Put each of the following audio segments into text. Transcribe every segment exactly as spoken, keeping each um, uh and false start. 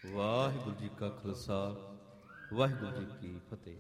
ਵਾਹਿਗੁਰੂ ਜੀ ਕਾ ਖਾਲਸਾ, ਵਾਹਿਗੁਰੂ ਜੀ ਕੀ ਫਤਿਹ।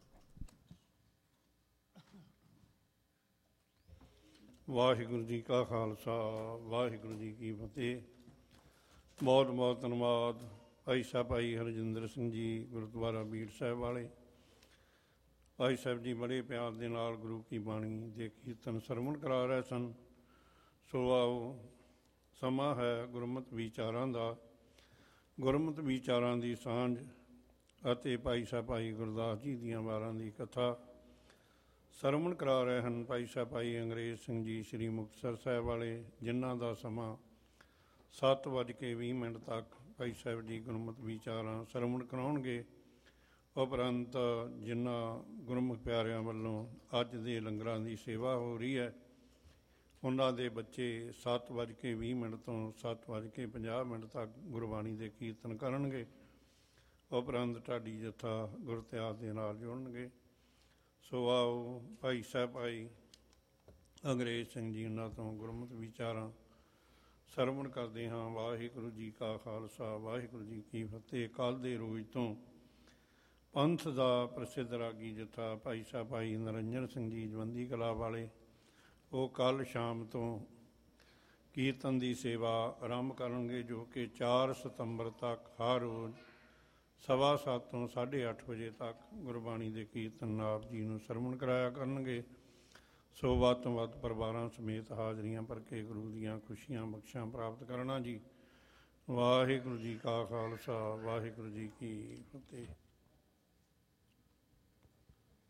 ਵਾਹਿਗੁਰੂ ਜੀ ਕਾ ਖਾਲਸਾ, ਵਾਹਿਗੁਰੂ ਜੀ ਕੀ ਫਤਿਹ। ਬਹੁਤ ਬਹੁਤ ਧੰਨਵਾਦ ਭਾਈ ਸਾਹਿਬ ਭਾਈ ਹਰਜਿੰਦਰ ਸਿੰਘ ਜੀ, ਗੁਰਦੁਆਰਾ ਬੀੜ ਸਾਹਿਬ ਵਾਲੇ। ਭਾਈ ਸਾਹਿਬ ਜੀ ਬੜੇ ਪਿਆਰ ਦੇ ਨਾਲ ਗੁਰੂ ਕੀ ਬਾਣੀ ਦੇ ਕੀਰਤਨ ਸਰਵਣ ਕਰਾ ਰਹੇ ਸਨ। ਸੋ ਆਓ, ਸਮਾਂ ਹੈ ਗੁਰਮਤਿ ਵਿਚਾਰਾਂ ਦਾ, ਗੁਰਮਤਿ ਵਿਚਾਰਾਂ ਦੀ ਸਾਂਝ ਅਤੇ ਭਾਈ ਸਾਹਿਬ ਭਾਈ ਗੁਰਦਾਸ ਜੀ ਦੀਆਂ ਵਾਰਾਂ ਦੀ ਕਥਾ ਸਰਵਣ ਕਰਾ ਰਹੇ ਹਨ ਭਾਈ ਸਾਹਿਬ ਭਾਈ ਅੰਗਰੇਜ਼ ਸਿੰਘ ਜੀ ਸ੍ਰੀ ਮੁਕਤਸਰ ਸਾਹਿਬ ਵਾਲੇ, ਜਿਨ੍ਹਾਂ ਦਾ ਸਮਾਂ ਸੱਤ ਵੱਜ ਕੇ ਵੀਹ ਮਿੰਟ ਤੱਕ ਭਾਈ ਸਾਹਿਬ ਜੀ ਗੁਰਮਤਿ ਵਿਚਾਰਾਂ ਸਰਵਣ ਕਰਾਉਣਗੇ। ਉਪਰੰਤ ਜਿਨ੍ਹਾਂ ਗੁਰਮੁਖ ਪਿਆਰਿਆਂ ਵੱਲੋਂ ਅੱਜ ਦੇ ਲੰਗਰਾਂ ਦੀ ਸੇਵਾ ਹੋ ਰਹੀ ਹੈ, ਉਹਨਾਂ ਦੇ ਬੱਚੇ ਸੱਤ ਵੱਜ ਕੇ ਵੀਹ ਮਿੰਟ ਤੋਂ ਸੱਤ ਵੱਜ ਕੇ ਪੰਜਾਹ ਮਿੰਟ ਤੱਕ ਗੁਰਬਾਣੀ ਦੇ ਕੀਰਤਨ ਕਰਨਗੇ। ਉਪਰੰਤ ਢਾਡੀ ਜੱਥਾ ਗੁਰਤਿਆਗ ਦੇ ਨਾਲ ਜੁੜਨਗੇ। ਸੋ ਆਓ, ਭਾਈ ਸਾਹਿਬ ਭਾਈ ਅੰਗਰੇਜ਼ ਸਿੰਘ ਜੀ ਉਹਨਾਂ ਤੋਂ ਗੁਰਮਤਿ ਵਿਚਾਰਾਂ ਸਰਵਣ ਕਰਦੇ ਹਾਂ। ਵਾਹਿਗੁਰੂ ਜੀ ਕਾ ਖਾਲਸਾ, ਵਾਹਿਗੁਰੂ ਜੀ ਕੀ ਫਤਿਹ। ਕੱਲ੍ਹ ਦੇ ਰੋਜ਼ ਤੋਂ ਪੰਥ ਦਾ ਪ੍ਰਸਿੱਧ ਰਾਗੀ ਜੱਥਾ ਭਾਈ ਸਾਹਿਬ ਭਾਈ ਨਰਿੰਜਨ ਸਿੰਘ ਜੀ ਜਵੰਦੀ ਕਲਾ ਵਾਲੇ, ਉਹ ਕੱਲ੍ਹ ਸ਼ਾਮ ਤੋਂ ਕੀਰਤਨ ਦੀ ਸੇਵਾ ਆਰੰਭ ਕਰਨਗੇ, ਜੋ ਕਿ ਚਾਰ ਸਤੰਬਰ ਤੱਕ ਹਰ ਰੋਜ਼ ਸਵਾ ਸੱਤ ਤੋਂ ਸਾਢੇ ਅੱਠ ਵਜੇ ਤੱਕ ਗੁਰਬਾਣੀ ਦੇ ਕੀਰਤਨ ਆਪ ਜੀ ਨੂੰ ਸਰਵਣ ਕਰਾਇਆ ਕਰਨਗੇ। ਸੋ ਵੱਧ ਤੋਂ ਵੱਧ ਪਰਿਵਾਰਾਂ ਸਮੇਤ ਹਾਜ਼ਰੀਆਂ ਭਰ ਕੇ ਗੁਰੂ ਦੀਆਂ ਖੁਸ਼ੀਆਂ ਬਖਸ਼ਾਂ ਪ੍ਰਾਪਤ ਕਰਨਾ ਜੀ। ਵਾਹਿਗੁਰੂ ਜੀ ਕਾ ਖਾਲਸਾ, ਵਾਹਿਗੁਰੂ ਜੀ ਕੀ ਫਤਿਹ।